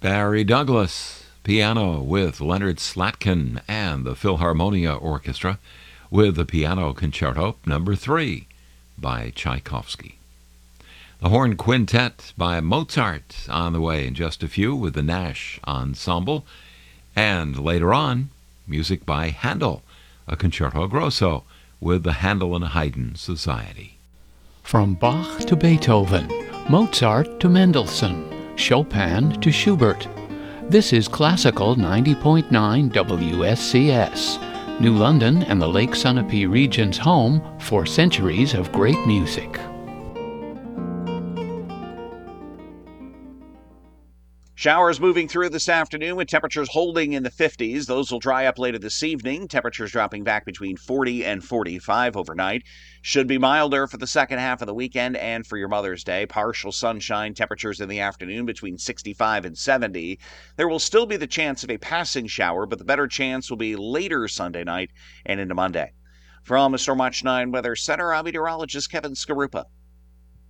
Barry Douglas, piano with Leonard Slatkin and the Philharmonia Orchestra with the Piano Concerto No. 3 by Tchaikovsky. The Horn Quintet by Mozart on the way in just a few with the Nash Ensemble. And later on, music by Handel, a Concerto Grosso with the Handel and Haydn Society. From Bach to Beethoven, Mozart to Mendelssohn, Chopin to Schubert. This is Classical 90.9 WSCS, New London and the Lake Sunapee region's home for centuries of great music. Showers moving through this afternoon with temperatures holding in the 50s. Those will dry up later this evening. Temperatures dropping back between 40 and 45 overnight. Should be milder for the second half of the weekend and for your Mother's Day. Partial sunshine, temperatures in the afternoon between 65 and 70. There will still be the chance of a passing shower, but the better chance will be later Sunday night and into Monday. From the Stormwatch 9 Weather Center, I'm meteorologist Kevin Skarupa.